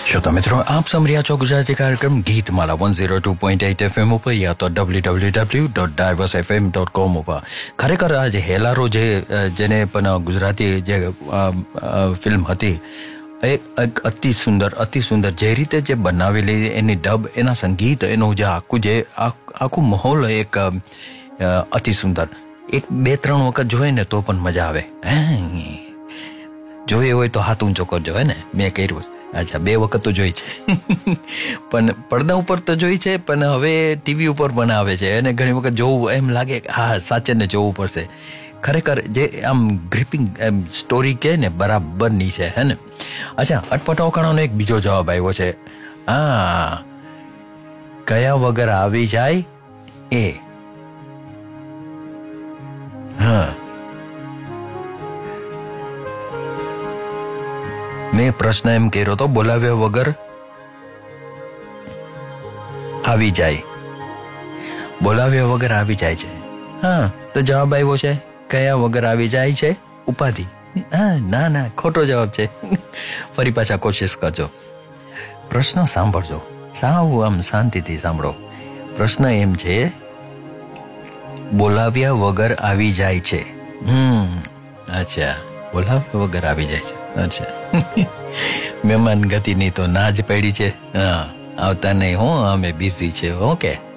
श्रोता मित्रों, आप सुन રહ્યા છો ગુજરાતી કાર્યક્રમ ગીતમાલા 102.8 FM ઉપર યા તો www.diversefm.com ઉપર. ખરેખર આ જે હેલારો જેને પણ ગુજરાતી જે ફિલ્મ હતી એક અતિ સુંદર જે રીતે જે બનાવેલી એની ડબ, એના સંગીત, એનું જે આખું માહોલ એક અતિ સુંદર. એક 2-3 વખત જોઈએ ને તો પણ મજા આવે. જોઈએ હોય તો હાથ ઊંચો કરજો, હે ને? મેં કર્યું. અચ્છા, 2 વખત તો જોઈ છે પણ પડદા ઉપર તો જોઈ છે, પણ હવે ટીવી ઉપર પણ આવે છે અને ઘણી વખત જોવું એમ લાગે હા સાચે ને જોવું પડશે. ખરેખર જે આમ ગ્રીપિંગ સ્ટોરી કહે ને બરાબરની છે, હે ને? અચ્છા, અટપટોકાણાનો એક બીજો જવાબ આવ્યો છે. હા, કયા વગર આવી જાય એ. હા, મેં પ્રશ્ન એમ કર્યો તો બોલાવ્યા વગર આવી જાય. બોલાવ્યા વગર આવી જાય છે. હા, તો જવાબ આવ્યો છે કયા વગર આવી જાય છે? ઉપાધિ. હા, ના, ખોટો જવાબ છે. ફરી પાછા કોશિશ કરજો. પ્રશ્ન સાંભળજો, સાવ આમ શાંતિથી સાંભળો. પ્રશ્ન એમ છે, બોલાવ્યા વગર આવી જાય છે. અચ્છા, બોલાવ્યા વગર આવી જાય છે. અચ્છા, મહેમાન ગતિની તો ના જ પડી છે. હા, આવતા નહીં, હું અમે બિઝી છે. ઓકે.